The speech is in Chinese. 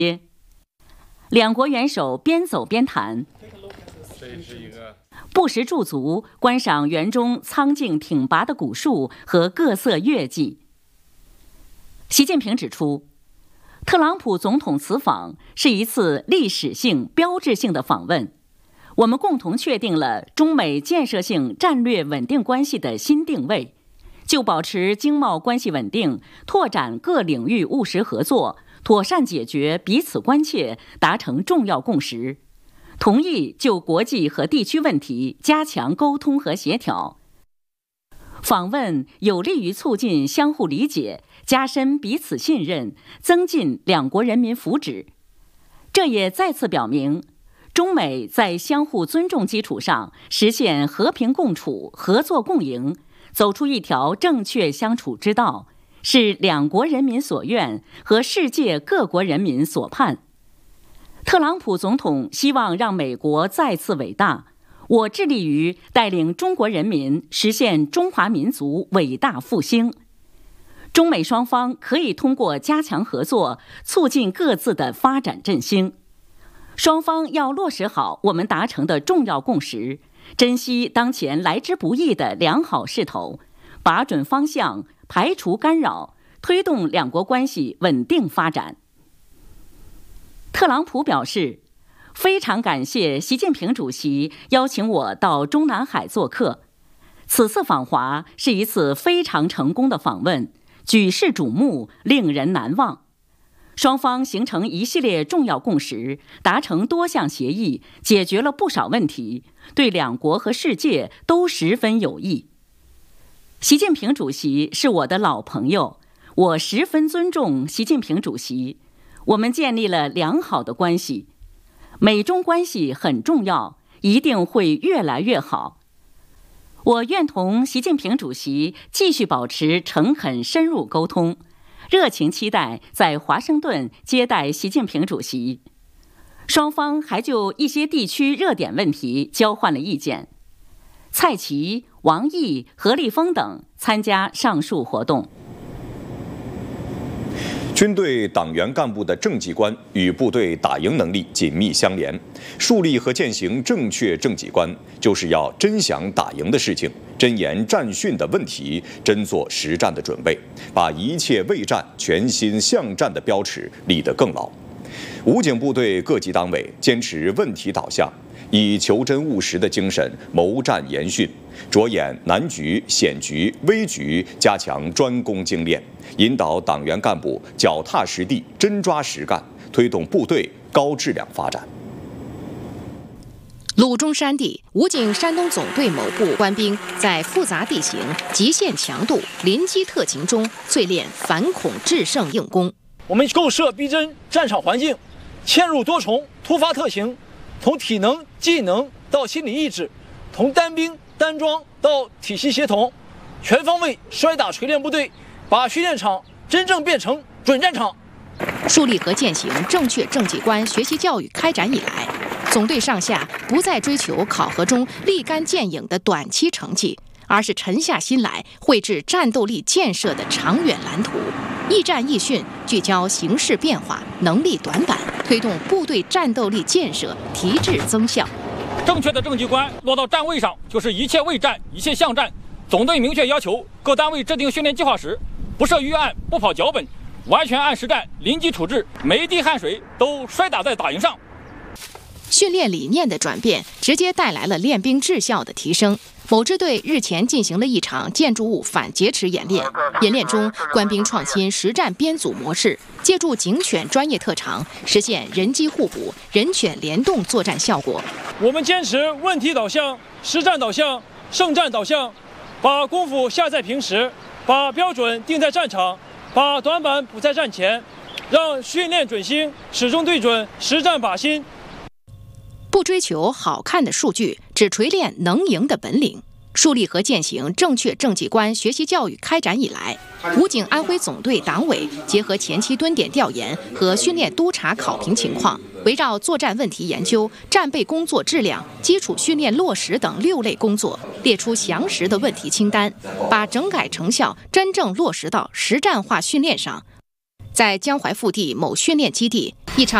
两国元首边走边谈，不时驻足观赏园中苍劲挺拔的古树和各色月季。习近平指出，特朗普总统此访是一次历史性、标志性的访问，我们共同确定了中美建设性战略稳定关系的新定位，就保持经贸关系稳定，拓展各领域务实合作，妥善解决彼此关切，达成重要共识，同意就国际和地区问题加强沟通和协调。访问有利于促进相互理解，加深彼此信任，增进两国人民福祉。这也再次表明，中美在相互尊重基础上实现和平共处、合作共赢，走出一条正确相处之道，是两国人民所愿和世界各国人民所盼。特朗普总统希望让美国再次伟大，我致力于带领中国人民实现中华民族伟大复兴。中美双方可以通过加强合作，促进各自的发展振兴。双方要落实好我们达成的重要共识，珍惜当前来之不易的良好势头，把准方向，排除干扰，推动两国关系稳定发展。特朗普表示，非常感谢习近平主席邀请我到中南海做客，此次访华是一次非常成功的访问，举世瞩目，令人难忘。双方形成一系列重要共识，达成多项协议，解决了不少问题，对两国和世界都十分有益。习近平主席是我的老朋友，我十分尊重习近平主席，我们建立了良好的关系。美中关系很重要，一定会越来越好。我愿同习近平主席继续保持诚恳深入沟通，热情期待在华盛顿接待习近平主席。双方还就一些地区热点问题交换了意见。蔡奇、王毅、何立峰等参加上述活动。 军队党员干部的政绩观与部队打赢能力紧密相连，树立和践行正确政绩观，就是要真想打赢的事情，真言战训的问题，真做实战的准备，把一切为战、全心向战的标尺立得更牢。武警部队各级党委坚持问题导向，以求真务实的精神谋战研训，着眼难局、险局、危局，加强专攻精练，引导党员干部脚踏实地、真抓实干，推动部队高质量发展。 鲁中山地，武警山东总队某部官兵在复杂地形、极限强度、临机特勤中淬炼反恐制胜硬功。 我们构设逼真战场环境，嵌入多重突发特型，从体能、技能到心理意志，从单兵单装到体系协同，全方位摔打锤炼部队，把训练场真正变成准战场。 树立和践行正确政绩观学习教育开展以来，总队上下不再追求考核中立竿见影的短期成绩，而是沉下心来绘制战斗力建设的长远蓝图。易战易训，聚焦形势变化、能力短板，推动部队战斗力建设提质增效。 正确的政绩观落到站位上，就是一切为战，一切向战。总队明确要求各单位制定训练计划时，不设预案，不跑脚本，完全按实战，临机处置，每一滴汗水都摔打在打营上。 训练理念的转变，直接带来了练兵质效的提升。某支队日前进行了一场建筑物反劫持演练，演练中，官兵创新实战编组模式，借助警犬专业特长，实现人机互补、人犬联动作战效果。 我们坚持问题导向、实战导向、胜战导向，把功夫下在平时，把标准定在战场，把短板补在战前，让训练准心始终对准实战靶心。 不追求好看的数据，只锤炼能赢的本领。树立和践行正确政绩观学习教育开展以来，武警安徽总队党委结合前期蹲点调研和训练督查考评情况，围绕作战问题研究、战备工作质量、基础训练落实等6类工作，列出详实的问题清单，把整改成效真正落实到实战化训练上。 在江淮腹地某训练基地，一场